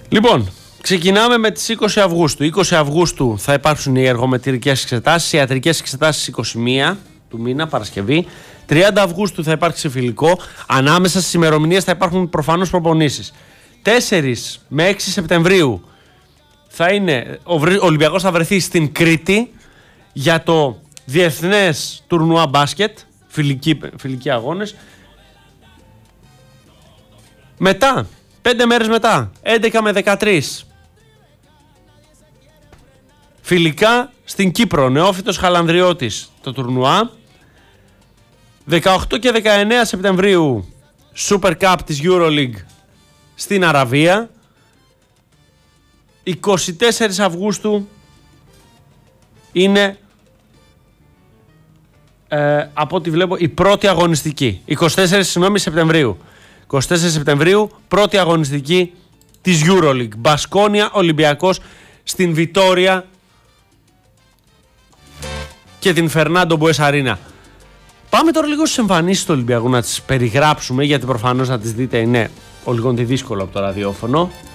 Λοιπόν, ξεκινάμε με τις 20 Αυγούστου. 20 Αυγούστου θα υπάρξουν οι εργομετρικές εξετάσεις, οι ιατρικές εξετάσεις 21 του μήνα, Παρασκευή. 30 Αυγούστου θα υπάρξει φιλικό. Ανάμεσα στις ημερομηνίες θα υπάρχουν προφανώς προπονήσεις. 4 με 6 Σεπτεμβρίου θα είναι, ο Ολυμπιακός θα βρεθεί στην Κρήτη για το Διεθνές Τουρνουά Μπάσκετ, φιλικοί αγώνες. Μετά, 5 μέρες μετά, 11 με 13, φιλικά στην Κύπρο, Νεόφυτος Χαλανδριώτης το τουρνουά. 18 και 19 Σεπτεμβρίου, Super Cup της EuroLeague στην Αραβία. 24 Αυγούστου είναι, από ό,τι βλέπω, η πρώτη αγωνιστική. 24 Σεπτεμβρίου. 24 Σεπτεμβρίου, πρώτη αγωνιστική της EuroLeague. Μπασκόνια, Ολυμπιακός στην Βιτόρια και την Φερνάντο Μπουές Αρίνα. Πάμε τώρα λίγο στις εμφανίσεις του Ολυμπιακού να τις περιγράψουμε, γιατί προφανώς να τις δείτε είναι λίγο δύσκολο από το ραδιόφωνο.